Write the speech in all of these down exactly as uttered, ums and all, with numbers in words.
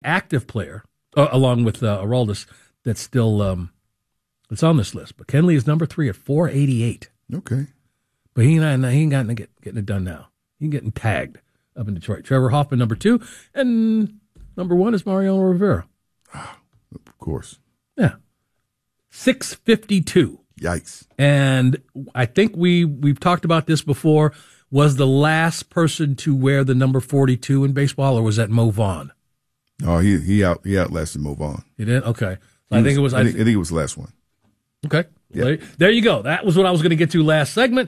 active player, uh, along with uh, Aroldis, that's still um, that's on this list. But Kenley is number three at four eighty-eight. Okay. But he ain't, he ain't gotten get, getting it done now. He's getting tagged up in Detroit. Trevor Hoffman, number two. And number one is Mariano Rivera. Of course. Yeah. six fifty-two. Yikes. And I think we, we've talked about this before. Was the last person to wear the number forty-two in baseball, or was that Mo Vaughn? Oh, he he out he outlasted Mo Vaughn. He did? Okay. So I think was, it was. I think, I think it was the last one. Okay. Yeah. There, there you go. That was what I was going to get to last segment.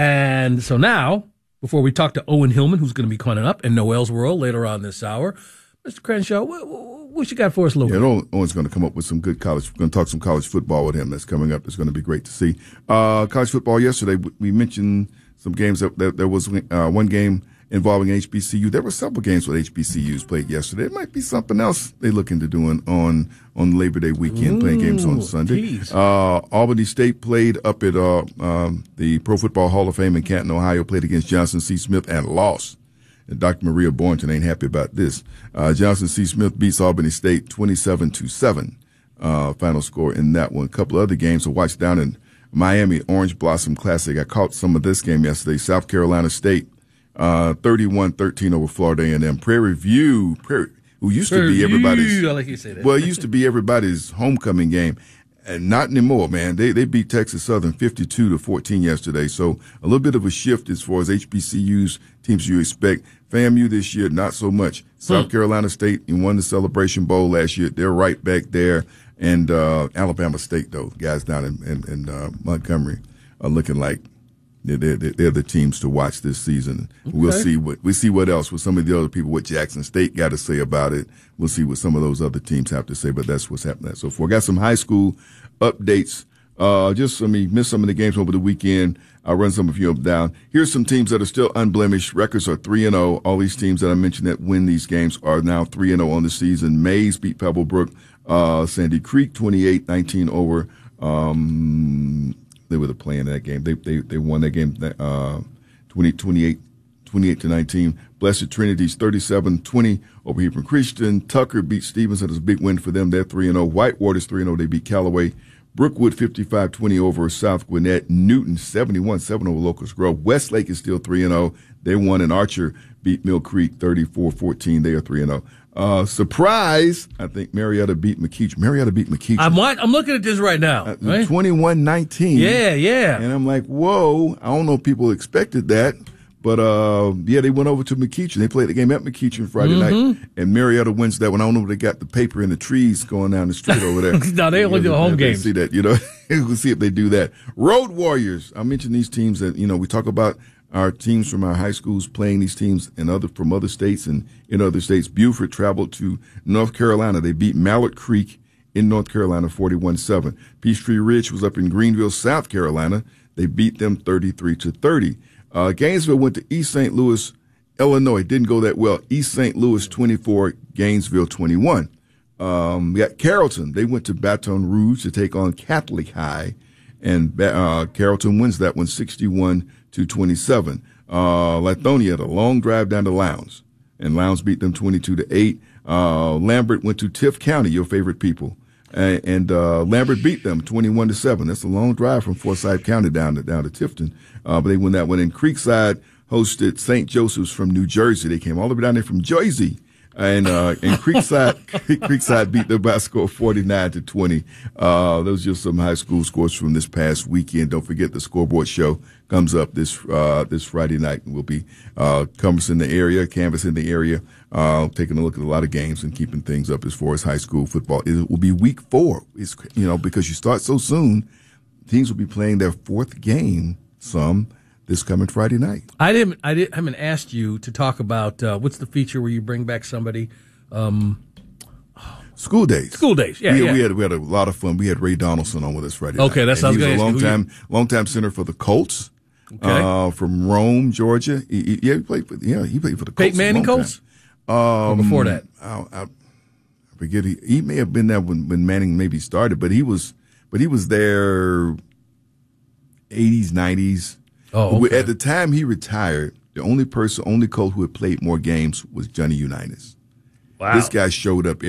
And so now, before we talk to Owen Hillman, who's going to be coming up in Noel's World later on this hour, Mister Crenshaw, what, what you got for us a little yeah, bit? Owen's going to come up with some good college. We're going to talk some college football with him. That's coming up. It's going to be great to see. Uh, college football yesterday, we mentioned some games that, that there was uh, one game involving H B C U. There were several games with H B C Us played yesterday. It might be something else they're looking to doing on on Labor Day weekend, Ooh, playing games on Sunday. Uh, Albany State played up at uh, um, the Pro Football Hall of Fame in Canton, Ohio, played against Johnson C. Smith and lost. And Doctor Maria Boynton ain't happy about this. Uh, Johnson C. Smith beats Albany State twenty-seven to seven. Uh, final score in that one. A couple of other games to watch down in Miami, Orange Blossom Classic. I caught some of this game yesterday. South Carolina State, uh, thirty-one thirteen over Florida A and M. Prairie View, Prairie, who used Prairie to be everybody's, View, I like you say that. well, it used to be everybody's homecoming game. And not anymore, man. They they beat Texas Southern fifty-two to fourteen yesterday. So a little bit of a shift as far as H B C Us, teams you expect. FAMU this year, not so much. South hmm. Carolina State, you won the Celebration Bowl last year. They're right back there. And uh, Alabama State, though, guys down in, in, in uh, Montgomery are looking like they're, they're, they're the teams to watch this season. Okay. We'll see what we see what else with some of the other people, what Jackson State got to say about it. We'll see what some of those other teams have to say, but that's what's happening. So far, got some high school updates. Uh, just, I mean, missed some of the games over the weekend. I'll run some of you up down. Here's some teams that are still unblemished. Records are three and oh. All these teams that I mentioned that win these games are now three and oh on the season. Mays beat Pebblebrook. Uh, Sandy Creek, twenty-eight nineteen over. Um, they were the playing that game. They, they, they won that game, uh, twenty, twenty-eight, twenty-eight to nineteen. Blessed Trinity's thirty-seven twenty over Hebron Christian. Tucker beat Stevenson. It was a big win for them. They're three and oh. Whitewater's three and oh. They beat Callaway. Brookwood fifty-five twenty over South Gwinnett. Newton seventy-one seven over Locust Grove. Westlake is still three and oh. They won, and Archer beat Mill Creek thirty-four fourteen. They are three and oh. Uh, surprise, I think Marietta beat McEachern. Marietta beat McEachern. I'm, I'm looking at this right now. Uh, right? twenty-one nineteen. Yeah, yeah. And I'm like, whoa, I don't know if people expected that. But, uh, yeah, they went over to McEachern. They played the game at McEachern Friday mm-hmm. night. And Marietta wins that one. I don't know if they got the paper and the trees going down the street over there. No, they only do home games. See that, you know. We'll see if they do that. Road Warriors. I mentioned these teams that, you know, we talk about our teams from our high schools playing these teams in other from other states and in other states. Buford traveled to North Carolina. They beat Mallard Creek in North Carolina forty-one seven. Peachtree Ridge was up in Greenville, South Carolina. They beat them thirty-three to thirty. Uh, Gainesville went to East Saint Louis, Illinois. Didn't go that well. East Saint Louis twenty-four, Gainesville twenty-one. Um, we got Carrollton. They went to Baton Rouge to take on Catholic High, and uh, Carrollton wins that one sixty-one to twenty-seven. Uh, Lithonia had a long drive down to Lowndes, and Lowndes beat them twenty-two to eight. Uh, Lambert went to Tift County, your favorite people, and, and uh, Lambert beat them twenty-one to seven. That's a long drive from Forsyth County down to down to Tifton, uh, but they won that one. And Creekside hosted Saint Joseph's from New Jersey. They came all the way down there from Jersey. And, uh, and Creekside, Creekside beat them by a score of forty-nine to twenty. Uh, those are just some high school scores from this past weekend. Don't forget the scoreboard show comes up this, uh, this Friday night. We'll be, uh, canvassing the area, canvassing the area, uh, taking a look at a lot of games and keeping things up as far as high school football. It will be week four. It's, you know, because you start so soon, teams will be playing their fourth game, some, this coming Friday night. I didn't. I didn't. haven't asked you to talk about uh, what's the feature where you bring back somebody. Um, School days. School days. Yeah, we, yeah. We had we had a lot of fun. We had Ray Donaldson on with us Friday. Okay, night. that's and what I was he was a long you... time long time center for the Colts. Okay. Uh, from Rome, Georgia. He, he, yeah, he played for yeah he played for the Colts. Peyton Manning Colts. Um, or before that, I, I forget. He, he may have been there when, when Manning maybe started, but he was but he was there eighties, nineties. Oh, okay. At the time he retired, the only person, only coach who had played more games was Johnny Unitas. Wow. This guy showed up